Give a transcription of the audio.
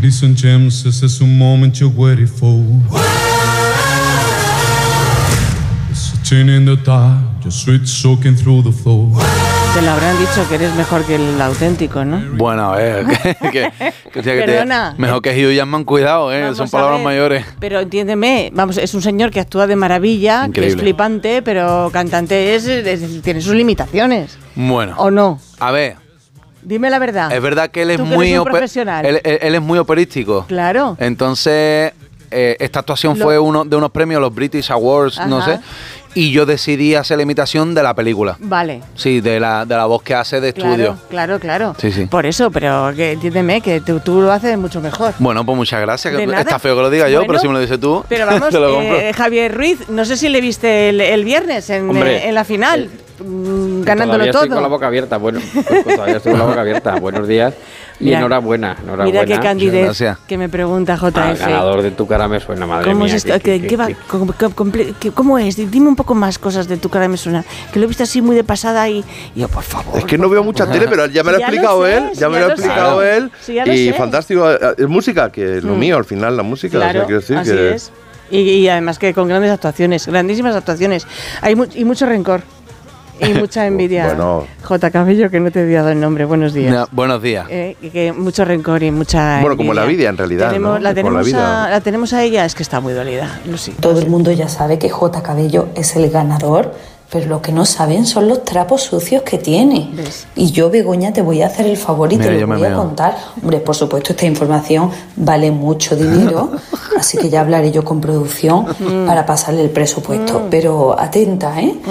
Ladies and gents, this is a moment you're waiting for. It's a tin in the dark, your sweat soaking through the floor. Te lo habrán dicho que eres mejor que el auténtico, ¿no? Bueno, a ver, Perdona. mejor que Hugh Jackman, cuidado, Vamos son a palabras ver, mayores. Pero entiéndeme, vamos, es un señor que actúa de maravilla, Increíble. que es flipante, pero cantante tiene sus limitaciones. Bueno, ¿O no? a ver, Dime la verdad. es verdad que él es Tú que muy eres un profesional. él es muy operístico. Claro. Entonces, esta actuación fue uno de unos premios, los British Awards, no Ajá. sé, y yo decidí hacer la imitación de la película. Vale. Sí, de la voz que hace de estudio. Claro. Sí, sí. Por eso, pero que entiéndeme que tú lo haces mucho mejor. Bueno, pues muchas gracias. De nada. Está feo que lo diga yo, Bueno, pero si me lo dices tú, Pero vamos, te lo compro. Javier Ruiz, no sé si le viste el viernes en la final, ganándolo todavía todo. Estoy con la boca abierta. Bueno, pues todavía estoy con la boca abierta. Buenos días y Mira, enhorabuena. Mira qué candidez Gracias. que me pregunta Al JF. ganador de Tu cara me suena, madre ¿Cómo mía. es esto? ¿Cómo es? Dime un poco más cosas de Tu cara me suena. Que lo he visto así muy de pasada y yo, por favor. Es que no veo mucha tele, pero ya me lo ha Ya explicado lo sé, él. Ya me lo ha explicado él. Sí, ya lo Y sé. fantástico. Es música, que es lo mío, al final, la música. Claro, o sea, quiero decir así que es. Y además que con grandes actuaciones, grandísimas actuaciones. Hay y mucho rencor y mucha envidia. Bueno. J. Cabello, que no te he dado el nombre. Buenos días. No, buenos días. Que mucho rencor y mucha Bueno, como envidia. la vida, en realidad, ¿no? La Como la tenemos, vida. la tenemos a ella, es que está muy dolida. Lucy. Todo el mundo ya sabe que J. Cabello es el ganador, pero lo que no saben son los trapos sucios que tiene. ¿Ves? Y yo, Begoña, te voy a hacer el favor y Mira, te yo lo me voy a meo. contar. Hombre, por supuesto, esta información vale mucho dinero, así que ya hablaré yo con producción para pasarle el presupuesto. Pero atenta, ¿eh?